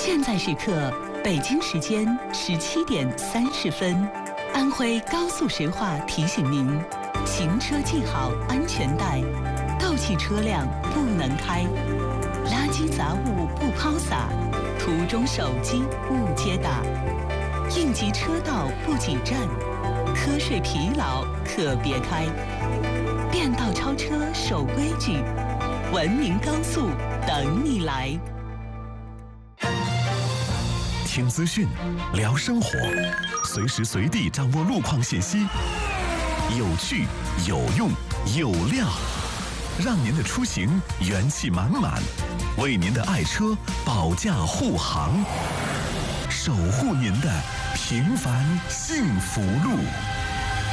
现在时刻，北京时间17点30分，安徽高速石化提醒您：行车系好安全带，倒汽车辆不能开，垃圾杂物不抛洒，途中手机勿接打，应急车道不挤站，瞌睡疲劳可别开。变道超车守规矩，文明高速等你来。 听资讯，聊生活，随时随地掌握路况信息，有趣、有用、有料，让您的出行元气满满，为您的爱车保驾护航，守护您的平凡幸福路。